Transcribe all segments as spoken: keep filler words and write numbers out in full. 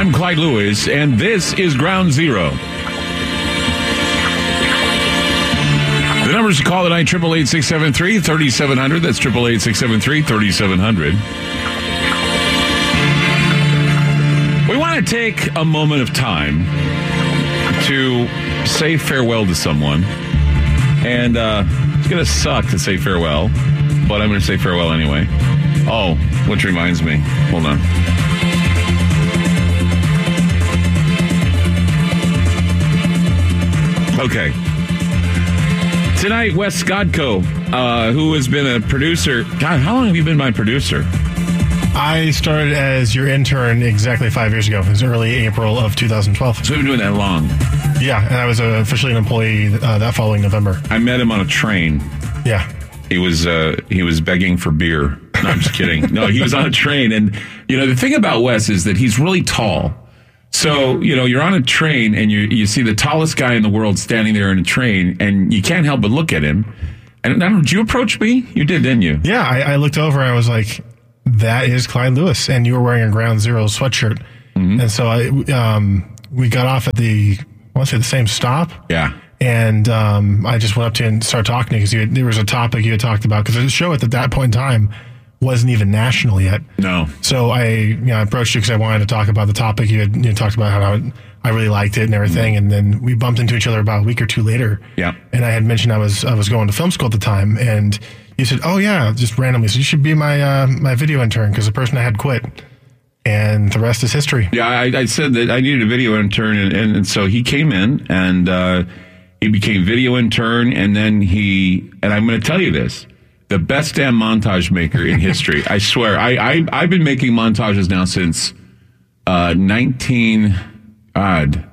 I'm Clyde Lewis, and this is Ground Zero. The numbers to call tonight, eight eight eight, six seven three, three seven zero zero. That's eight eight eight, six seven three, three seven zero zero. We want to take a moment of time to say farewell to someone. And uh, it's going to suck to say farewell, but I'm going to say farewell anyway. Oh, which reminds me. Hold on. Okay. Tonight, Wes Skodko, uh, who has been a producer. God, how long have you been my producer? I started as your intern exactly five years ago. It was early April of two thousand twelve. So we've been doing that long. Yeah, and I was uh, officially an employee uh, that following November. I met him on a train. Yeah. He was uh, he was begging for beer. No, I'm just kidding. No, he was on a train. And, you know, the thing about Wes is that he's really tall. So, you know, you're on a train and you you see the tallest guy in the world standing there in a train, and you can't help but look at him. And I don't know, did you approach me? You did, didn't you? Yeah, I, I looked over and I was like, that is Clyde Lewis. And you were wearing a Ground Zero sweatshirt. Mm-hmm. And so I um, we got off at the, I want to say the same stop. Yeah. And um, I just went up to you and started talking to you because there was a topic you had talked about. Because the show at that point in time wasn't even national yet. No. So I, you know, I approached you because I wanted to talk about the topic. You had you know, talked about how I really liked it and everything. Mm-hmm. And then we bumped into each other about a week or two later. Yeah. And I had mentioned I was I was going to film school at the time. And you said, oh, yeah, just randomly. So you should be my uh, my video intern because the person I had quit. And the rest is history. Yeah, I, I said that I needed a video intern. And, and, and so he came in and uh, he became video intern. And then he, and I'm going to tell you this. The best damn montage maker in history. I swear. I, I, I've been making montages now since uh, nineteen, odd,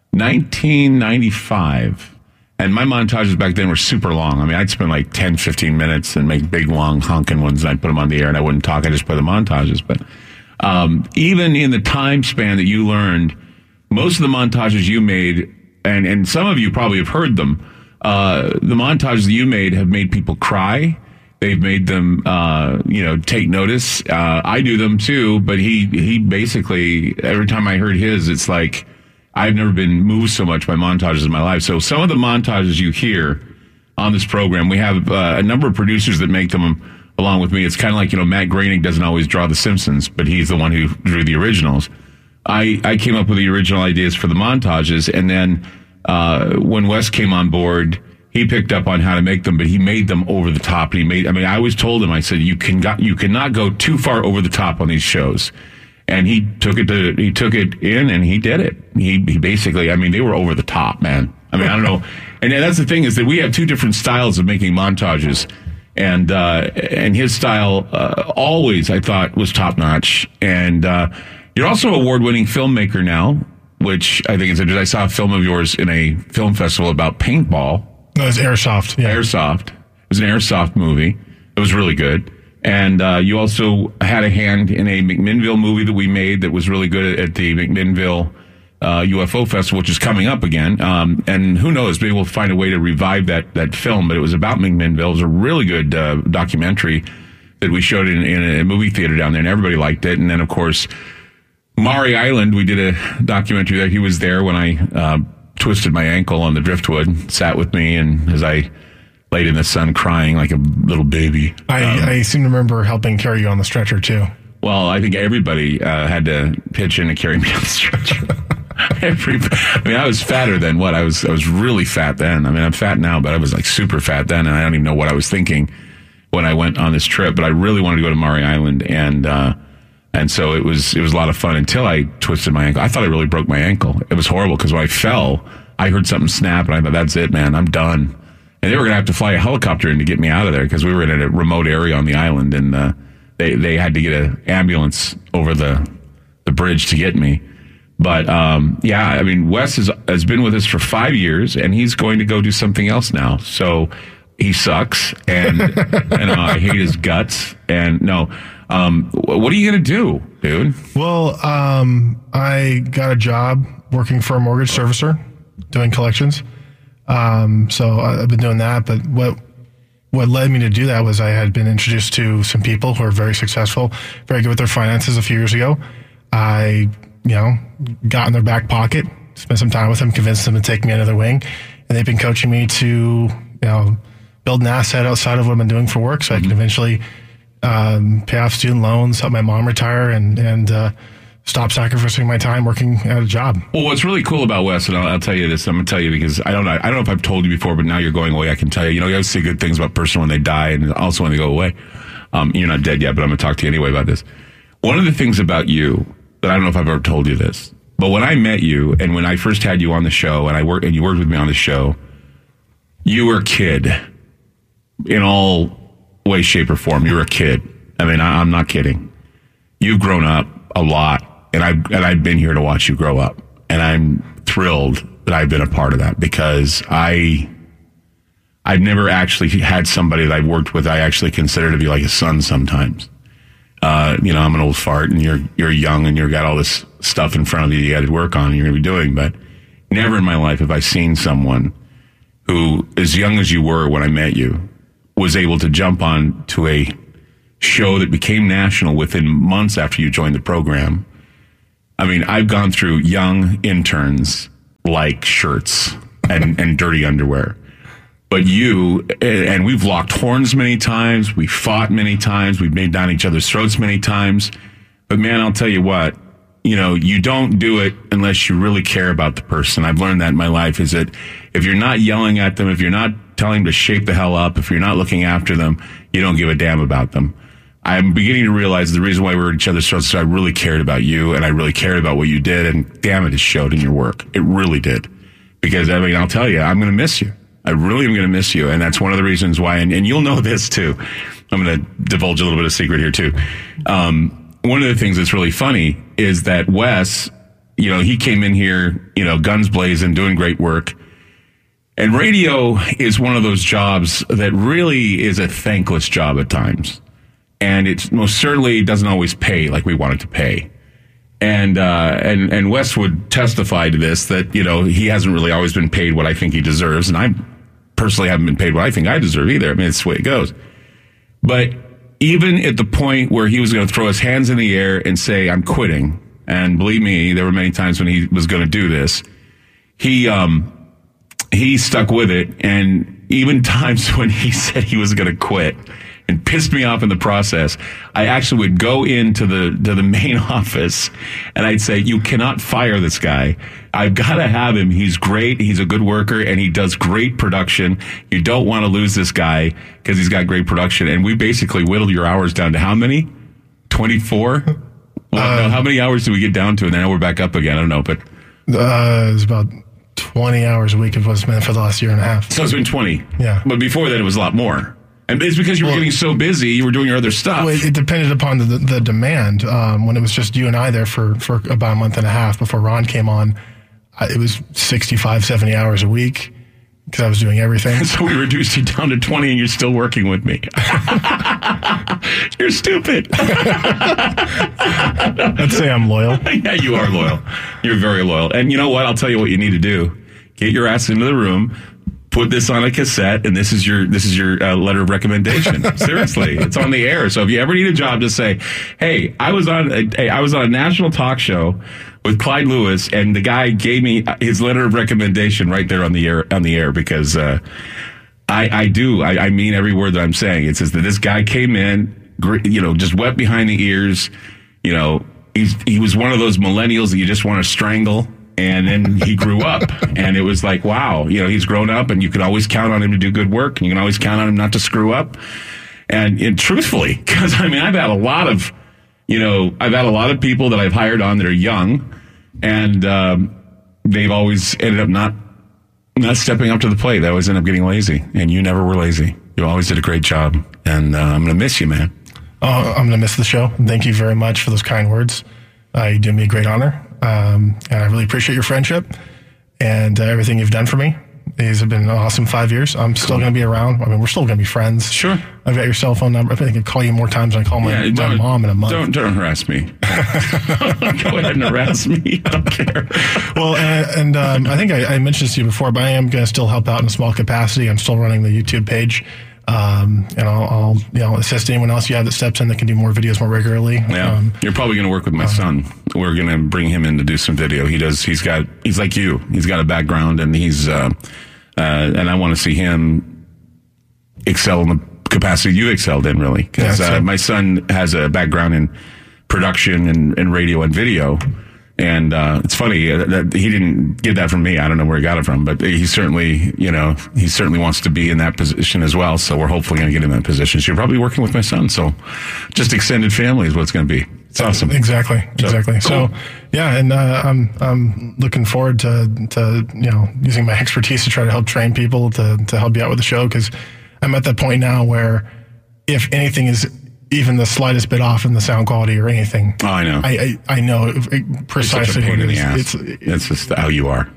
nineteen ninety-five. And my montages back then were super long. I mean, I'd spend like ten, fifteen minutes and make big, long, honking ones, and I'd put them on the air, and I wouldn't talk. I just play the montages. But um, even in the time span that you learned, most of the montages you made, and, and some of you probably have heard them, uh, the montages that you made have made people cry. They've made them, uh, you know, take notice. Uh, I do them too, but he, he basically, every time I heard his, it's like, I've never been moved so much by montages in my life. So some of the montages you hear on this program, we have uh, a number of producers that make them along with me. It's kind of like, you know, Matt Groening doesn't always draw The Simpsons, but he's the one who drew the originals. I, I came up with the original ideas for the montages, and then uh, when Wes came on board, he picked up on how to make them, but he made them over the top. And he made, I mean, I always told him, I said, you can got, you cannot go too far over the top on these shows. And he took it to, he took it in and he did it. He, he basically, I mean, they were over the top, man. I mean, I don't know. And that's the thing is that we have two different styles of making montages. And, uh, and his style, uh, always I thought was top notch. And, uh, you're also an award-winning filmmaker now, which I think is interesting. I saw a film of yours in a film festival about paintball. No, it was Airsoft. Yeah. Airsoft. It was an Airsoft movie. It was really good. And uh, you also had a hand in a McMinnville movie that we made that was really good at the McMinnville uh, U F O Festival, which is coming up again. Um, and who knows, maybe we'll find a way to revive that that film. But it was about McMinnville. It was a really good uh, documentary that we showed in, in a movie theater down there, and everybody liked it. And then, of course, Maury Island, we did a documentary there. He was there when I uh, twisted my ankle on the driftwood, sat with me, and as I laid in the sun crying like a little baby. I, um, I seem to remember helping carry you on the stretcher, too. Well, I think everybody uh, had to pitch in to carry me on the stretcher. Every, I mean, I was fatter than what? I was I was really fat then. I mean, I'm fat now, but I was like super fat then, and I don't even know what I was thinking when I went on this trip. But I really wanted to go to Maury Island, and uh, and so it was it was a lot of fun until I twisted my ankle. I thought I really broke my ankle. It was horrible because when I fell, I heard something snap, and I thought, that's it, man, I'm done. And they were going to have to fly a helicopter in to get me out of there because we were in a remote area on the island, and uh, they they had to get an ambulance over the the bridge to get me. But um, yeah, I mean, Wes has has been with us for five years, and he's going to go do something else now. So he sucks, and and uh, I hate his guts. And no, um, what are you going to do, dude? Well, um, I got a job working for a mortgage servicer doing collections. Um, so I've been doing that, but what, what led me to do that was I had been introduced to some people who are very successful, very good with their finances a few years ago. I, you know, got in their back pocket, spent some time with them, convinced them to take me under their wing. And they've been coaching me to, you know, build an asset outside of what I've been doing for work so mm-hmm. I can eventually um, pay off student loans, help my mom retire, and, and uh, stop sacrificing my time working at a job. Well, what's really cool about Wes, and I'll, I'll tell you this, I'm going to tell you because I don't know, I don't know if I've told you before, but now you're going away, I can tell you, you know, you always say good things about a person when they die and also when they go away. Um, you're not dead yet, but I'm going to talk to you anyway about this. One of the things about you that I don't know if I've ever told you this, but when I met you and when I first had you on the show and I worked and you worked with me on the show, you were a kid in all way, shape, or form. You were a kid. I mean, I, I'm not kidding. You've grown up a lot, and I've and I've been here to watch you grow up, and I'm thrilled that I've been a part of that because I I've never actually had somebody that I've worked with I actually consider to be like a son sometimes. Uh, you know, I'm an old fart and you're, you're young and you've got all this stuff in front of you you got to work on and you're going to be doing, but never in my life have I seen someone who, as young as you were when I met you, was able to jump on to a show that became national within months after you joined the program. I mean, I've gone through young interns like shirts and, and dirty underwear. But you, and we've locked horns many times, we've fought many times, we've made down each other's throats many times. But man, I'll tell you what, you know, you don't do it unless you really care about the person. I've learned that in my life is that if you're not yelling at them, if you're not telling them to shape the hell up, if you're not looking after them, you don't give a damn about them. I'm beginning to realize the reason why we were at each other's throats is I really cared about you and I really cared about what you did. And damn it, it showed in your work. It really did. Because, I mean, I'll tell you, I'm going to miss you. I really am going to miss you, and that's one of the reasons why, and, and you'll know this too. I'm going to divulge a little bit of secret here too. Um, one of the things that's really funny is that Wes, you know, he came in here, you know, guns blazing, doing great work. And radio is one of those jobs that really is a thankless job at times. And it most certainly doesn't always pay like we want it to pay. And, uh, and, and Wes would testify to this, that, you know, he hasn't really always been paid what I think he deserves. And I personally haven't been paid what I think I deserve either. I mean, it's the way it goes. But even at the point where he was going to throw his hands in the air and say, I'm quitting. And believe me, there were many times when he was going to do this. He, um, he stuck with it. And even times when he said he was going to quit and pissed me off in the process, I actually would go into the to the main office and I'd say, you cannot fire this guy. I've got to have him. He's great. He's a good worker and he does great production. You don't want to lose this guy because he's got great production. And we basically whittled your hours down to how many? twenty-four? Well, uh, no, how many hours did we get down to? And then we're back up again. I don't know, but uh, it's about twenty hours a week of what's been for the last year and a half. So it's been twenty. Yeah. But before that, it was a lot more. And it's because you were well, getting so busy, you were doing your other stuff. Well, it depended upon the, the, the demand. Um, when it was just you and I there for, for about a month and a half before Ron came on, uh, it was sixty-five, seventy hours a week because I was doing everything. So we reduced you down to twenty and you're still working with me. You're stupid. Let's say I'm loyal. Yeah, you are loyal. You're very loyal. And you know what? I'll tell you what you need to do. Get your ass into the room. Put this on a cassette, and this is your this is your uh, letter of recommendation. Seriously, it's on the air. So if you ever need a job, just say, "Hey, I was on a, hey, I was on a national talk show with Clyde Lewis, and the guy gave me his letter of recommendation right there on the air on the air because uh, I I do I, I mean every word that I'm saying. It says that this guy came in, you know, just wet behind the ears. You know, he's he was one of those millennials that you just want to strangle." And then he grew up, and it was like, wow, you know, he's grown up, and you can always count on him to do good work, and you can always count on him not to screw up. And, and truthfully, because, I mean, I've had a lot of, you know, I've had a lot of people that I've hired on that are young, and um, they've always ended up not not stepping up to the plate. They always end up getting lazy, and you never were lazy. You always did a great job, and uh, I'm going to miss you, man. Oh, I'm going to miss the show. Thank you very much for those kind words. Uh, you did me a great honor. Um, and I really appreciate your friendship and uh, everything you've done for me. These have been an awesome five years. I'm still cool. going to be around. I mean, we're still going to be friends. Sure. I've got your cell phone number. I think I can call you more times than I call my, yeah, my mom in a month. Don't, don't harass me. Go ahead and harass me. I don't care. Well, uh, and um, I think I, I mentioned this to you before, but I am going to still help out in a small capacity. I'm still running the YouTube page. Um, and I'll, I'll, you know, assist anyone else you have that steps in that can do more videos more regularly. Yeah. Um, You're probably going to work with my uh, son we're going to bring him in to do some video. He does. He's got. He's like you. He's got a background, and he's. Uh, uh, and I want to see him excel in the capacity you excelled in, really, because yeah, uh, my son has a background in production and, and radio and video. And uh, it's funny that he didn't get that from me. I don't know where he got it from, but he certainly, you know, he certainly wants to be in that position as well. So we're hopefully going to get in that position. So you're probably working with my son. So just extended family is what it's going to be. It's awesome. Exactly. So, exactly. Cool. So yeah, and uh, I'm I'm looking forward to to you know using my expertise to try to help train people to to help you out with the show, because I'm at that point now where if anything is even the slightest bit off in the sound quality or anything. Oh, I know. I I, I know precisely what it is. It's, it's, it's just how you are.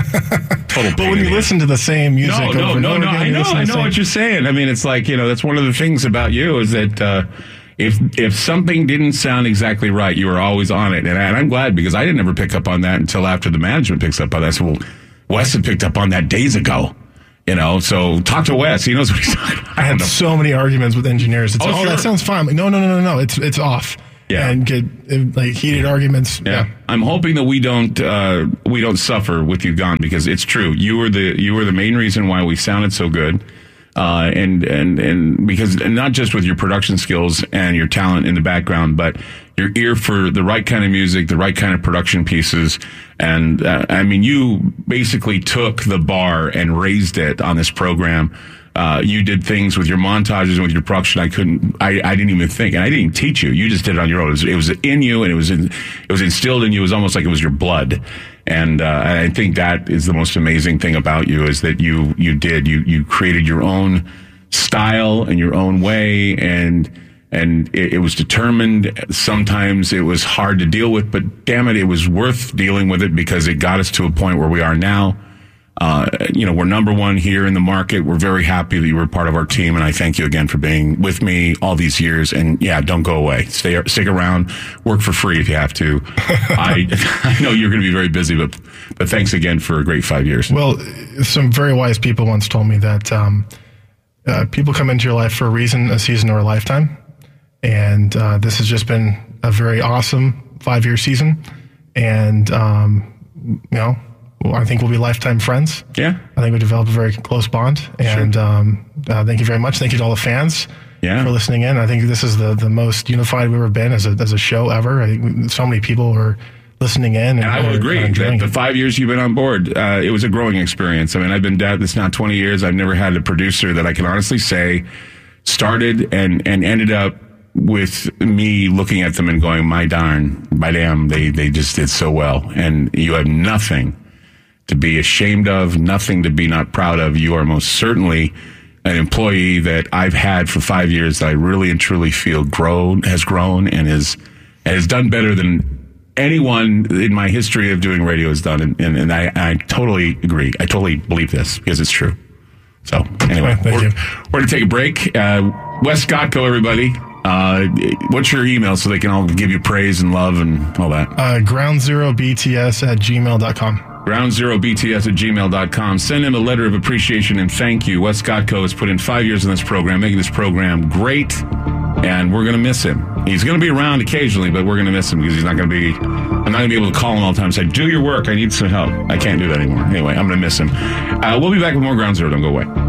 Total. But when you listen to the same music, no, no, over no, and no. over I again, know, I know what you're saying. I mean, it's like, you know, that's one of the things about you is that uh, if if something didn't sound exactly right, you were always on it, and, I, and I'm glad, because I didn't ever pick up on that until after the management picks up on that. I said, well, Wes had picked up on that days ago. You know, so talk to Wes. He knows what he's talking about. I had so many arguments with engineers. It's, oh, oh sure. That sounds fine. Like, no, no, no, no, no. It's it's off. Yeah, and get like heated arguments. Yeah. yeah, I'm hoping that we don't uh, we don't suffer with you gone, because it's true. You were the you were the main reason why we sounded so good, uh, and and and because and not just with your production skills and your talent in the background, but your ear for the right kind of music, the right kind of production pieces. And uh, I mean, you basically took the bar and raised it on this program. Uh, you did things with your montages and with your production I couldn't, I, I didn't even think, and I didn't even teach you. You just did it on your own. It was, it was in you, and it was in, it was instilled in you. It was almost like it was your blood. And, uh, I think that is the most amazing thing about you, is that you, you did, you, you created your own style and your own way, and, and it, it was determined. Sometimes it was hard to deal with, but damn it, it was worth dealing with it, because it got us to a point where we are now. Uh, you know, we're number one here in the market. We're very happy that you were part of our team, and I thank you again for being with me all these years. And yeah, don't go away. Stay, stick around. Work for free if you have to. I, I know you're going to be very busy, but but thanks again for a great five years. Well, some very wise people once told me that um, uh, people come into your life for a reason, a season, or a lifetime, and uh, this has just been a very awesome five-year season, and um, you know. Well, I think we'll be lifetime friends. Yeah. I think we developed a very close bond. And sure. um, uh, thank you very much. Thank you to all the fans yeah. for listening in. I think this is the, the most unified we've ever been as a as a show ever. I think so many people are listening in. And, and I will agree that the five years you've been on board, uh, it was a growing experience. I mean, I've been at this now twenty years. I've never had a producer that I can honestly say started and, and ended up with me looking at them and going, my darn, my damn, they, they just did so well. And you have nothing to be ashamed of, nothing to be not proud of. You are most certainly an employee that I've had for five years that I really and truly feel grown, has grown and is, and has done better than anyone in my history of doing radio has done. And, and, and I, I totally agree. I totally believe this, because it's true. So anyway, Thank we're, you. we're going to take a break. Uh, Wes Gotko, everybody. Uh, what's your email so they can all give you praise and love and all that? Uh, ground zero b t s at gmail dot com. ground zero b t s at gmail dot com. Send him a letter of appreciation and thank you. Wes Gotko has put in five years in this program, making this program great, and we're going to miss him. He's going to be around occasionally, but we're going to miss him because he's not going to be, I'm not going to be able to call him all the time and say, do your work, I need some help. I can't do that anymore. Anyway, I'm going to miss him. Uh, we'll be back with more Ground Zero. Don't go away.